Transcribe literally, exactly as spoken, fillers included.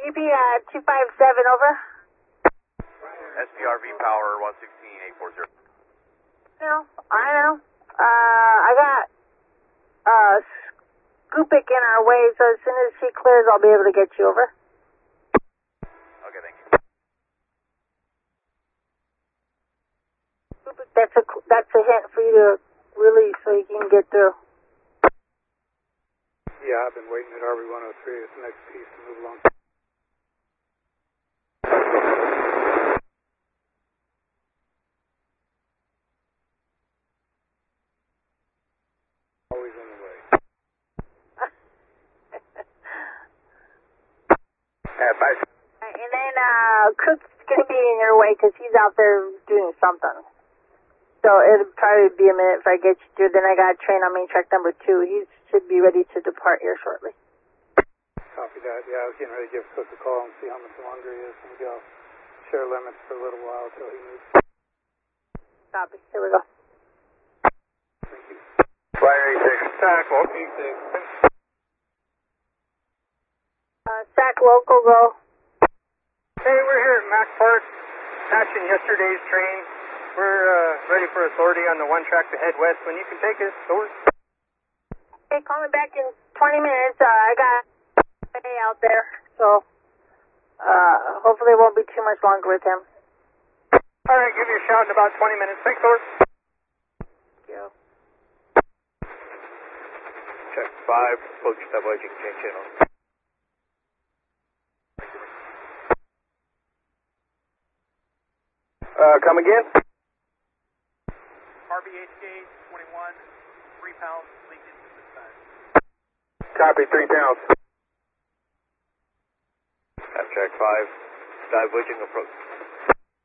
E B uh, two five seven, over. S P R V power one sixteen eight four zero. No, I know. Uh, I got uh, Scoopik in our way, so as soon as she clears, I'll be able to get you over. Okay, thank you. That's a, that's a hint for you to release so you can get through. Yeah, I've been waiting at R V one oh three. It's the next piece to move along. Always in the way. Yeah, bye. And then uh, Cook's going to be in your way because he's out there doing something. So it'll probably be a minute if I get you through. Then I got a train on main track number two. He should be ready to depart here shortly. Copy that. Yeah, I was getting ready to give Cook a call and see how much longer he is. Maybe I'll share limits for a little while until he moves. Copy. Here we go. Thank you. Flyer eighty-six. Tack, eighty-six. Uh, Sac local, go. Hey, we're here at Mac Park, matching yesterday's train. We're uh, ready for authority on the one track to head west. When you can take us, over. Hey, call me back in twenty minutes. Uh, I got a out there, so uh, hopefully it won't be too much longer with him. All right, give you a shout in about twenty minutes. Thanks, over. Thank you. Check five, approach double edging change channel. Uh, come again? R B H K twenty-one, three pounds, Lincoln, this time. Copy, three pounds. Abstract five, diverging approach.